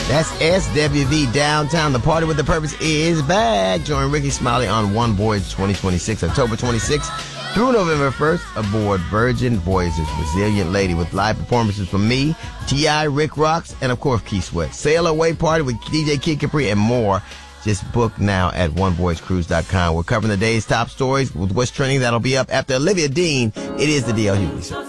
That's SWV Downtown. The Party with a Purpose is back. Join Ricky Smiley on One Voyage 2026, October 26th through November 1st aboard Virgin Voyages Resilient Lady with live performances from me, T.I., Rick Rocks, and of course Keith Sweat. Sail away party with DJ Kid Capri and more. Just book now at onevoyagecruise.com. We're covering the day's top stories with what's trending. That'll be up after Olivia Dean. It is the D.L. Hughley Show.